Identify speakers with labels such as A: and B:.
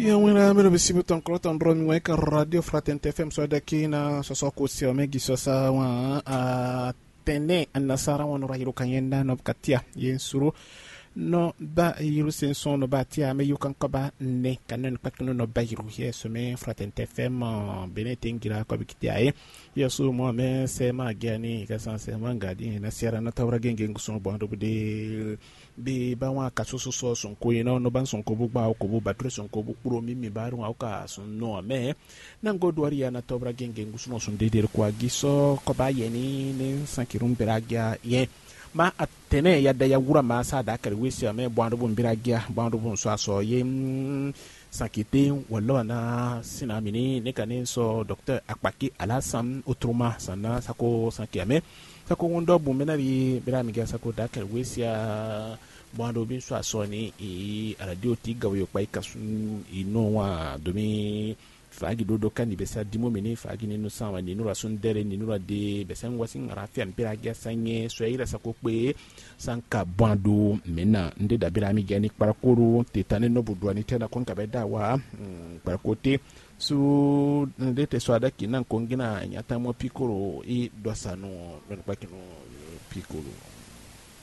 A: Yawina mero bisibuton kloton ron weka radio Fraternité FM so daki na sosoko sio megi sosa wa tene anasara wono rahiru kanyenda no katia yensuru no ba yiru senson no batia me yukan kaba ne kanen pakno no bayiru yeso me Fraternité FM benetingira ko bikitia yeso mo me sema gani kasanse mangadi na siara na tawra genge nguso bondo de be ba wa kasoso so son ko ina no ban son ko bu ba ko bu batre son ko bu pro mi baru au ka son no me nango dwari ya na tawra genge nguso son de ko giso ko ba yeni ne sankirum beragia ye ma atene ya da ya wura ma sa da kare wesi me bwando bu beragia bwando bu so aso ye sankite wala na sinamini ne kanen so docteur akpaki alasam otroma sana sako sankiame sako wondo bu menari biramiga sako da kare wesi ya bwando bin so aso ni radio tiga yo pai kasun ino wa domi fagi dodo kan ni besa dimo meni fagi ni no sama ni no rasun dere ni no de besa ngwasin rafia mpiragia sanye so ira sakokwe sanka bwando mena nde da birami gani parakuru tetane no budwani tena konka beda wa parakote su ndete so adaki nan kongina nyata mo pikoro dosano no pakino pikoro